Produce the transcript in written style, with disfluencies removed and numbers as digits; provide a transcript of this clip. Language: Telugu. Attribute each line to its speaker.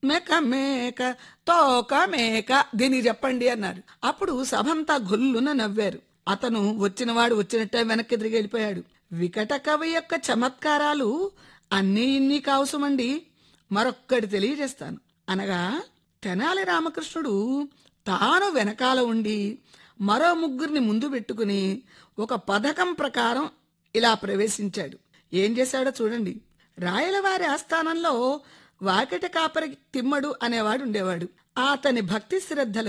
Speaker 1: మేక మేక తోక మేక దీనికి చెప్పండి అన్నారు. అప్పుడు సభంతా గొల్లున నవ్వారు. అతను వచ్చినవాడు వచ్చినట్టే వెనక్కి తిరిగి వెళ్ళిపోయాడు. వికట కవి యొక్క చమత్కారాలు అన్నీ ఇన్ని కావసమండి. మరొక్కటి తెలియజేస్తాను. అనగా తెనాలి రామకృష్ణుడు తాను వెనకాల ఉండి మరో ముగ్గురిని ముందు పెట్టుకుని ఒక పథకం ప్రకారం ఇలా ప్రవేశించాడు. ఏం చేశాడో చూడండి. రాయలవారి ఆస్థానంలో వాకిట కాపరి తిమ్మడు అనేవాడు ఉండేవాడు. అతని భక్తి శ్రద్ధలు